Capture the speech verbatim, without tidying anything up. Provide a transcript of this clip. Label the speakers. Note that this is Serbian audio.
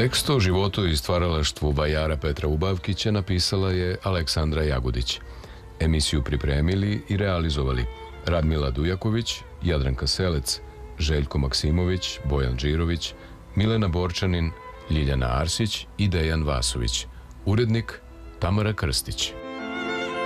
Speaker 1: Tekst o životu i stvaralaštvu vajara Petra Ubavkića napisala je Aleksandra Jagudić. Emisiju pripremili i realizovali Radmila Dujaković, Jadranka Selec, Željko Maksimović, Bojan Đirović, Milena Borčanin, Ljiljana Arsić i Dejan Vasović. Urednik Tamara Krstić.